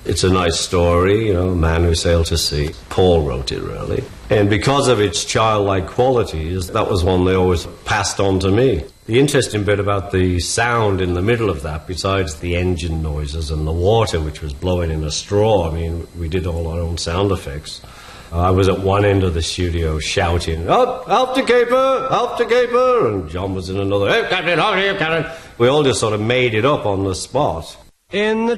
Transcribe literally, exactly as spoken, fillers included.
It's a nice story, you know, A Man Who Sailed to Sea. Paul wrote it, really. And because of its childlike qualities, that was one they always passed on to me. The interesting bit about the sound in the middle of that, besides the engine noises and the water which was blowing in a straw, I mean, we did all our own sound effects. I was at one end of the studio shouting, "Help, help the caper, help the caper," and John was in another, "Hey, Captain, how are you, Captain?" We all just sort of made it up on the spot. In the